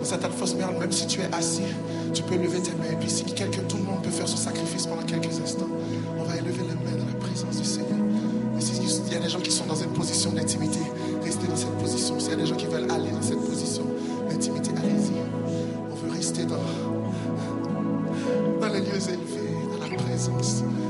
certaine fausse merde, même si tu es assis, tu peux lever tes mains. Et puis si tout le monde peut faire ce sacrifice pendant quelques instants, on va élever les mains dans la présence du Seigneur. Et s'il y a des gens qui sont dans une position d'intimité, restez dans cette position. S'il y a des gens qui veulent aller dans cette position d'intimité, allez-y. On veut rester dans les lieux élevés, dans la présence.